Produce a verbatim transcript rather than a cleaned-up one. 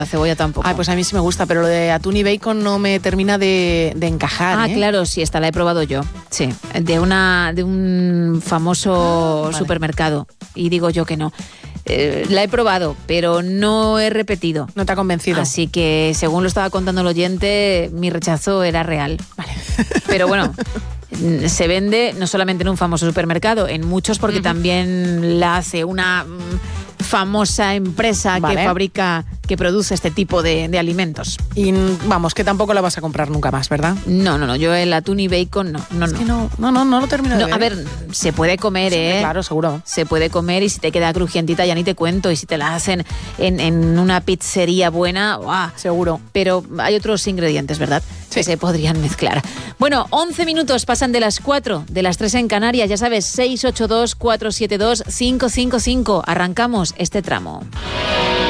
La cebolla tampoco. Ah, pues a mí sí me gusta, pero lo de atún y bacon no me termina de, de encajar. Ah, ¿eh? claro, sí, esta la he probado yo. Sí, de una de un famoso vale. supermercado. Y digo yo que no. Eh, la he probado, pero no he repetido. No te ha convencido. Así que, según lo estaba contando el oyente, mi rechazo era real. Vale. Pero bueno, se vende no solamente en un famoso supermercado, en muchos, porque uh-huh. también la hace una famosa empresa vale. que fabrica, que produce este tipo de, de alimentos. Y vamos, que tampoco la vas a comprar nunca más, ¿verdad? No, no, no, yo el atún y bacon no, no, es no. Que no, no, no, no lo termino de no, ver. A ver, se puede comer, sí, ¿eh? Claro, seguro. Se puede comer y si te queda crujientita ya ni te cuento. Y si te la hacen en, en una pizzería buena, ¡guau! Seguro. Pero hay otros ingredientes, ¿verdad? Sí. Que se podrían mezclar. Bueno, once minutos pasan de las cuatro, de las tres en Canarias. Ya sabes, seis ocho dos, cuatro siete dos, cinco cinco cinco. Arrancamos este tramo.